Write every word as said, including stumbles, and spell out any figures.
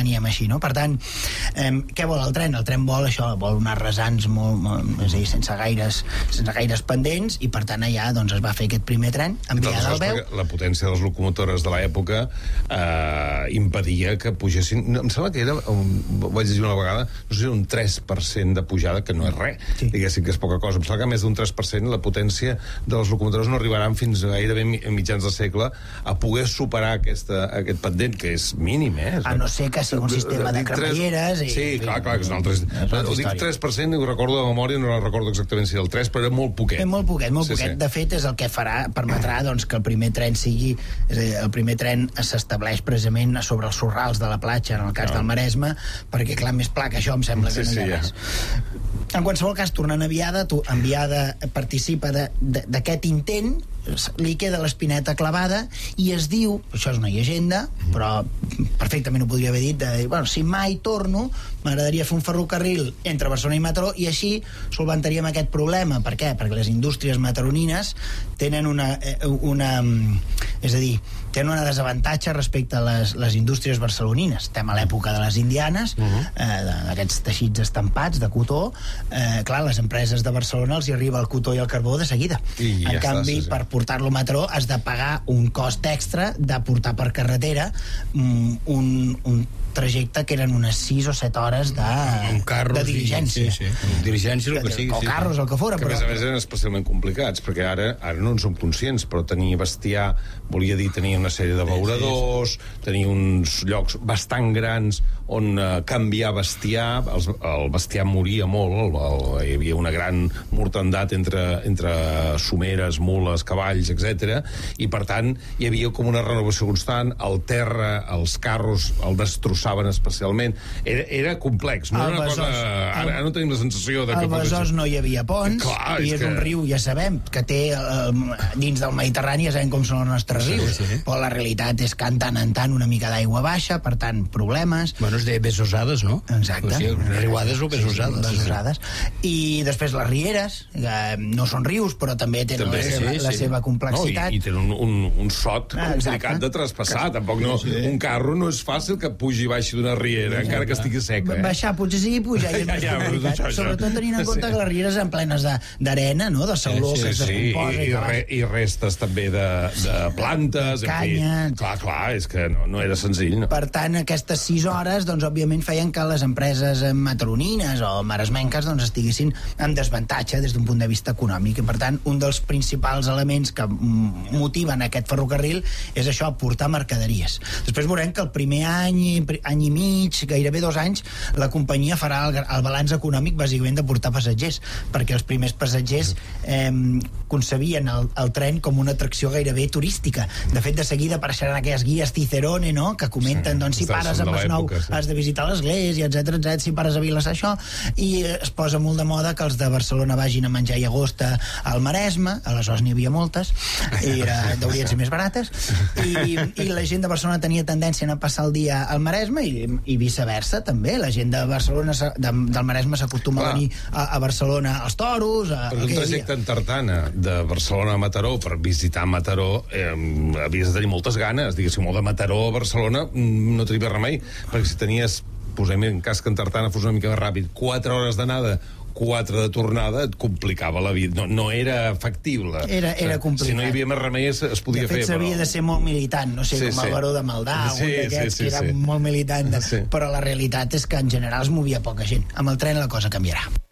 teníem així, no? Per tant, eh, què vol el tren? El tren vol això, vol unes rasants molt, molt, és a dir, sense gaires, sense gaires pendents, i per tant allà doncs, es va fer aquest primer tren enviat al veu. La potència de les locomotores de l'època eh, impedia que pugessin... No, em sembla que era, un, vaig dir una vegada, no sé si era un tres per cent de pujada, que no és res, sí. Diguéssim que és poca cosa. Em sembla que més d'un tres per cent la potència de les locomotores no arribaran fins a gairebé a mitjans de segle a poder superar aquesta, aquest pendent, que és mínim, eh? A no ser que sigui un sistema de cremalleres... I... Sí, clar, clar, que és un altre... Ho dic tres per cent, ho recordo de memòria, no recordo exactament si era el tres, però era molt poquet. És molt poquet, molt sí, poquet. Sí. De fet, és el que farà, permetrà doncs, que el primer tren sigui... És a dir, el primer tren s'estableix precisament sobre els sorrals de la platja, en el cas no. del Maresme, perquè, clar, més pla que això em sembla que sí, no hi ha res. Ja. En qualsevol cas, tornant a Enviada, tu, Enviada participa d'aquest intent, li queda l'espineta clavada i es diu, això és una llegenda, però perfectament ho podria haver dit, de dir, bueno, si mai torno m'agradaria fer un ferrocarril entre Barcelona i Mataró, i així solventaríem aquest problema. Per què? Perquè les indústries mataronines tenen una, una és a dir, tenen una desavantatge respecte a les, les indústries barcelonines. Estem a l'època de les indianes, uh-huh. eh, d'aquests teixits estampats de cotó. Eh, clar, les empreses de Barcelona els hi arriba el cotó i el carbó de seguida. I en ja canvi, està, sí, sí. per portar-lo a Mataró has de pagar un cost extra de portar per carretera un, un, un trajecte que eren unes sis o set hores de, carros, de diligència. Sí, sí. Diligència, el que sigui. O carros, el que fora. Que però... a més a més eren especialment complicats, perquè ara, ara no en som conscients, però tenir bestiar volia dir tenir una sèrie de beuradors, sí, sí. tenir uns llocs bastant grans on uh, canviar bestiar. Els, el bestiar moria molt, el, el, hi havia una gran mortandat entre, entre someres, mules, cavalls, etcètera, i per tant hi havia com una renovació constant. El terra, els carros el destrossaven especialment. Era, era complex, no era una cosa... Ara, ara no tenim la sensació de que... Al Besòs no hi havia ponts, clar, i és, és que... un riu, ja sabem, que té eh, dins del Mediterrani, ja sabem com són els nostres rius, sí, sí. però la realitat és que en tant en tant una mica d'aigua baixa, per tant, problemes... Bueno, és de besosades, no? Exacte. O sigui, riuades o besosades. Sí, besosades. I després les rieres, que no són rius, però també tenen també, la, seva, sí, la sí. seva complexitat. No, i, i tenen un, un, un sot ah, complicat de traspassar. Tampoc no, sí. un carro no és fàcil que pugi i baixi d'una riera, sí, encara que estigui seca. Eh? Baixar potser sigui pujar, i és més ja, complicat. Ja, sobretot tenint en compte sí. que les rieres eren plenes d'arena, no? De sauló sí, sí, que es sí. descomposa. I, i, re, I restes també de, de plantes. De canya. En fi. Clar, clar, és que no, no era senzill. No? Per tant, aquestes sis hores, doncs, òbviament, feien que les empreses mataronines o maresmenques doncs, estiguessin en desavantatge des d'un punt de vista econòmic. I, per tant, un dels principals elements que motiven aquest ferrocarril és això, portar mercaderies. Després veurem que el primer any, any i mig, gairebé dos anys, la companyia farà el, el balanç econòmic bàsicament de portar passatgers, perquè els primers passatgers eh, concebien el, el tren com una atracció gairebé turística. De fet, de seguida apareixeran aquelles guies Cicerone, no?, que comenten, sí, doncs, si pares a Masnou sí. has de visitar l'església, etcètera, etcètera, si pares a Vilassar això, i es posa molt de moda que els de Barcelona vagin a menjar llagosta al Maresme, aleshores n'hi havia moltes, i era, deurien ser més barates, i, i la gent de Barcelona tenia tendència a anar a passar el dia al Maresme, i, i viceversa, també. La gent de Barcelona, de, del Maresme s'acostuma a venir a, a Barcelona als toros. A, per un trajecte en tartana de Barcelona a Mataró, per visitar Mataró, eh, havies de tenir moltes ganes, diguéssim, o de Mataró a Barcelona no tenia remei, perquè si tenies, posem en cas que en tartana fos una mica més ràpid, quatre hores d'anada, quatre de tornada, et complicava la vida. No, no era factible. Era, era complicat. Si no hi havia més remei, es, es podia fer. De fet, s'havia però... de ser molt militant, no sé, sí, com el sí. Baró de Maldà, sí, un d'aquests sí, sí, que era sí. molt militant, de... sí. però la realitat és que en general es movia poca gent. Amb el tren la cosa canviarà.